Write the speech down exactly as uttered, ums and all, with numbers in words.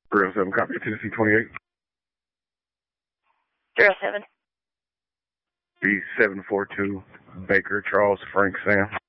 three oh seven, copy, Tennessee twenty-eight. three oh seven. B seven four two, Baker, Charles, Frank, Sam.